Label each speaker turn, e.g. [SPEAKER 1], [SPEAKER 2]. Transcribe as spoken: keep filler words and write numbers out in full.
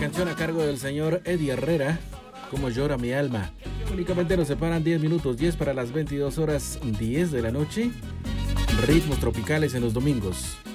[SPEAKER 1] canción a cargo del señor Eddie Herrera, Como llora mi alma. Únicamente nos separan diez minutos, diez para las veintidós horas diez de la noche. Ritmos tropicales en los domingos.